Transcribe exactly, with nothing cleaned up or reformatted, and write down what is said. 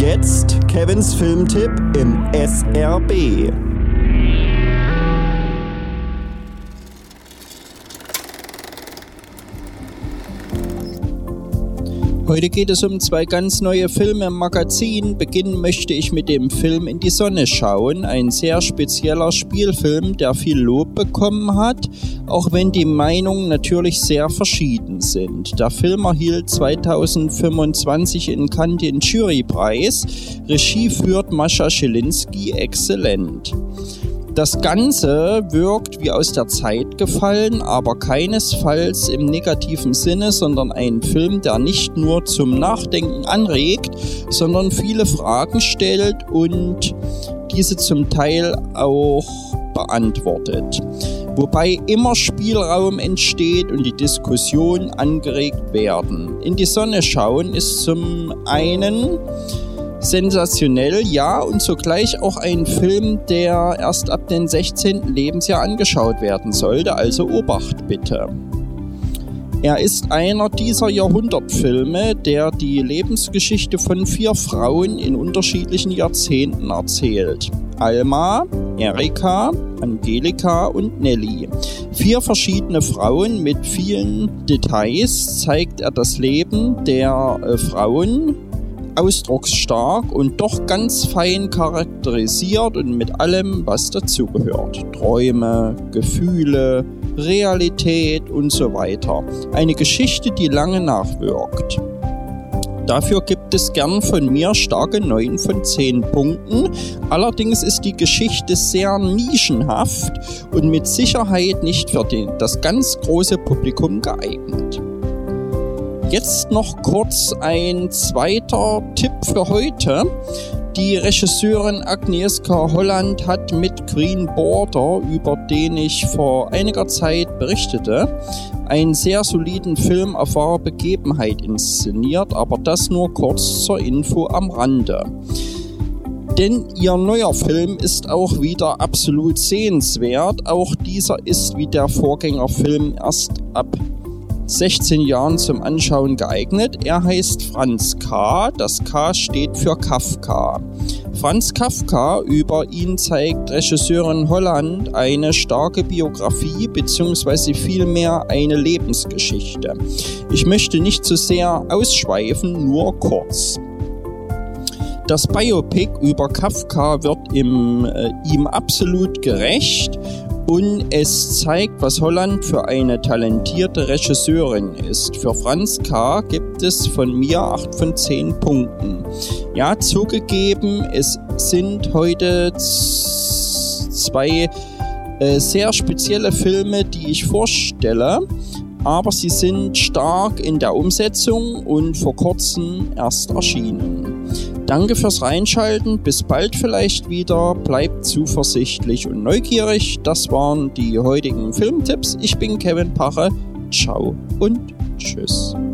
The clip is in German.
jetzt Kevins Filmtipp im S R B. Heute geht es um zwei ganz neue Filme im Magazin. Beginnen möchte ich mit dem Film In die Sonne schauen, ein sehr spezieller Spielfilm, der viel Lob bekommen hat, auch wenn die Meinungen natürlich sehr verschieden sind. Der Film erhielt zweitausendfünfundzwanzig in Cannes den Jurypreis. Regie führt Mascha Schilinski, exzellent. Das Ganze wirkt wie aus der Zeit gefallen, aber keinesfalls im negativen Sinne, sondern ein Film, der nicht nur zum Nachdenken anregt, sondern viele Fragen stellt und diese zum Teil auch beantwortet. Wobei immer Spielraum entsteht und die Diskussion angeregt werden. In die Sonne schauen ist zum einen sensationell, ja, und zugleich auch ein Film, der erst ab dem sechzehnten Lebensjahr angeschaut werden sollte, also Obacht bitte. Er ist einer dieser Jahrhundertfilme, der die Lebensgeschichte von vier Frauen in unterschiedlichen Jahrzehnten erzählt. Alma, Erika, Angelika und Nelly. Vier verschiedene Frauen mit vielen Details zeigt er das Leben der äh, Frauen, ausdrucksstark und doch ganz fein charakterisiert und mit allem, was dazugehört. Träume, Gefühle, Realität und so weiter. Eine Geschichte, die lange nachwirkt. Dafür gibt es gern von mir starke neun von zehn Punkten. Allerdings ist die Geschichte sehr nischenhaft und mit Sicherheit nicht für den, das ganz große Publikum geeignet. Jetzt noch kurz ein zweiter Tipp für heute. Die Regisseurin Agnieszka Holland hat mit Green Border, über den ich vor einiger Zeit berichtete, einen sehr soliden Film auf wahre Begebenheit inszeniert, aber das nur kurz zur Info am Rande. Denn ihr neuer Film ist auch wieder absolut sehenswert. Auch dieser ist wie der Vorgängerfilm erst ab sechzehn Jahren zum Anschauen geeignet. Er heißt Franz K. Das K steht für Kafka. Franz Kafka, über ihn zeigt Regisseurin Holland eine starke Biografie bzw. vielmehr eine Lebensgeschichte. Ich möchte nicht zu sehr ausschweifen, nur kurz. Das Biopic über Kafka wird im, äh, ihm absolut gerecht. Und es zeigt, was Holland für eine talentierte Regisseurin ist. Für Franz K. gibt es von mir acht von zehn Punkten. Ja, zugegeben, es sind heute z- zwei äh, sehr spezielle Filme, die ich vorstelle, aber sie sind stark in der Umsetzung und vor kurzem erst erschienen. Danke fürs Reinschalten, bis bald vielleicht wieder, bleibt zuversichtlich und neugierig. Das waren die heutigen Filmtipps. Ich bin Kevin Pache, ciao und tschüss.